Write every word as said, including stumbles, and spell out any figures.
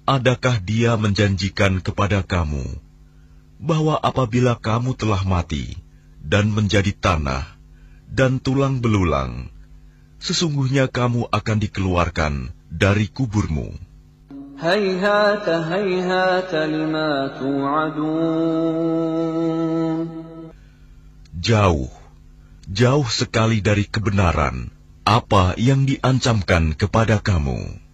Adakah Dia menjanjikan kepada kamu bahwa apabila kamu telah mati dan menjadi tanah dan tulang belulang, sesungguhnya kamu akan dikeluarkan dari kuburmu? هيهات هيهات لما توعدون. Jauh, jauh sekali dari kebenaran apa yang diancamkan kepada kamu.